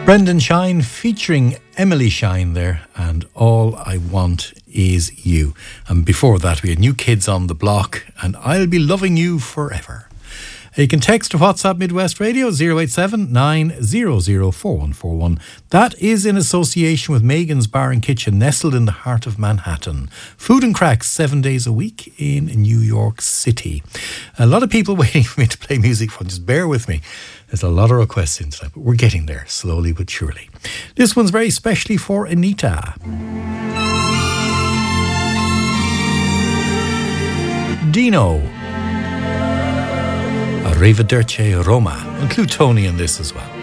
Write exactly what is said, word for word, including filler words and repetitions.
Brendan Shine featuring Emily Shine there, and All I Want Is You. And before that we had New Kids on the Block and I'll Be Loving You Forever. You can text to WhatsApp Midwest Radio zero eight seven nine zero zero four one four one. That is in association with Megan's Bar and Kitchen, nestled in the heart of Manhattan. Food and cracks seven days a week in New York City. A lot of people waiting for me to play music for them. Just bear with me. There's a lot of requests in tonight, but we're getting there slowly but surely. This one's very specially for Anita. Dino. Arrivederci Roma. Include Tony in this as well.